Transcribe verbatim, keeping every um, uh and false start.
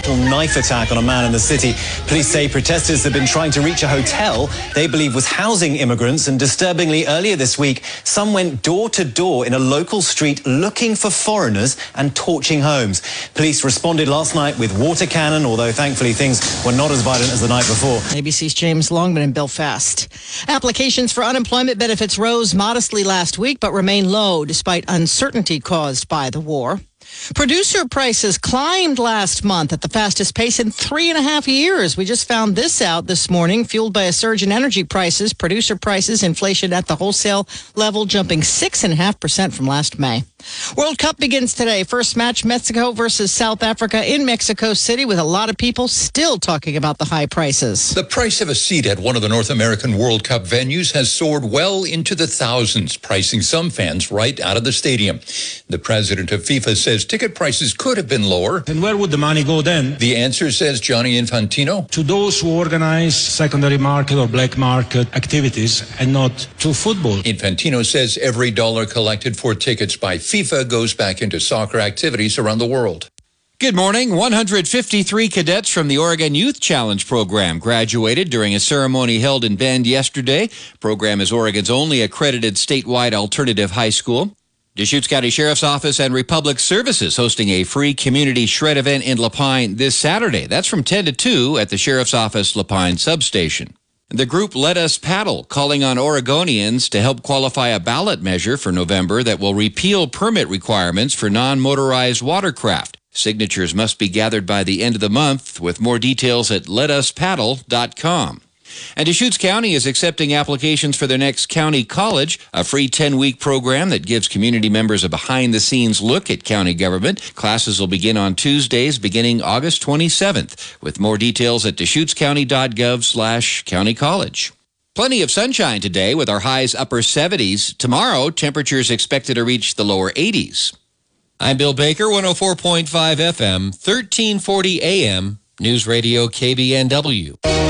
brutal knife attack on a man in the city. Police say protesters have been trying to reach a hotel they believe was housing immigrants, and disturbingly earlier this week, some went door to door in a local street looking for foreigners and torching homes. Police responded last night with water cannon, although thankfully things were not as violent as the night before. A B C's James Longman in Belfast. Applications for unemployment benefits rose modestly last week, but remain low despite uncertainty caused by the war. Producer prices climbed last month at the fastest pace in three and a half years. We just found this out this morning, fueled by a surge in energy prices. Producer prices, inflation at the wholesale level, jumping six and a half percent from last May. World Cup begins today. First match, Mexico versus South Africa in Mexico City, with a lot of people still talking about the high prices. The price of a seat at one of the North American World Cup venues has soared well into the thousands, pricing some fans right out of the stadium. The president of FIFA says ticket prices could have been lower. And where would the money go then? The answer, says Gianni Infantino, to those who organize secondary market or black market activities, and not to football. Infantino says every dollar collected for tickets by FIFA goes back into soccer activities around the world. Good morning. one hundred fifty-three cadets from the Oregon Youth Challenge program graduated during a ceremony held in Bend yesterday. Program is Oregon's only accredited statewide alternative high school. Deschutes County Sheriff's Office and Republic Services hosting a free community shred event in Lapine this Saturday. That's from ten to two at the Sheriff's Office Lapine substation. The group Let Us Paddle, calling on Oregonians to help qualify a ballot measure for November that will repeal permit requirements for non-motorized watercraft. Signatures must be gathered by the end of the month, with more details at let us paddle dot com. And Deschutes County is accepting applications for their next county college, a free ten-week program that gives community members a behind-the-scenes look at county government. Classes will begin on Tuesdays beginning August twenty-seventh, with more details at deschutes county dot gov slash county college. Plenty of sunshine today with our highs upper seventies. Tomorrow, temperatures expected to reach the lower eighties. I'm Bill Baker, one oh four point five F M, thirteen forty A M, News Radio K B N W.